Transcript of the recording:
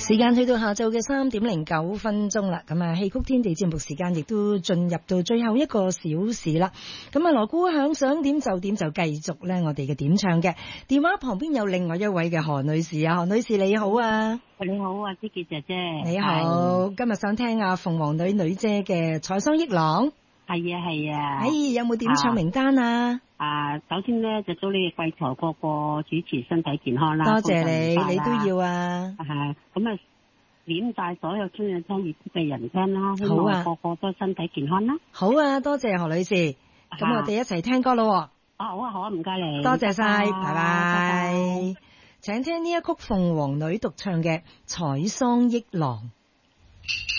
時間去到下晝嘅3:09啦，咁啊，戲曲天地節目時間亦都進入到最後一個小時啦。咁啊，鑼鼓響想點就點，就繼續咧我哋嘅點唱嘅。電話旁邊有另外一位嘅何女士啊，何女士你好啊。 你好啊，芝杰姐姐。 你好，今日想聽阿鳳凰女女姐嘅《采桑憶郎》。 係啊係啊。 有冇點唱名單啊？ 首先咧就祝你貴台個個主持身體健康啦。 多謝你，你都要啊。 咁啊，點晒所有中意聽粵曲嘅人聽啦，希望個個都身體健康啦。 好啊，多謝何女士。咁我哋一齊聽歌咯。 好啊，唔該你。 多謝晒，拜拜。請聽呢一曲鳳凰女獨唱嘅《采桑憶郎》。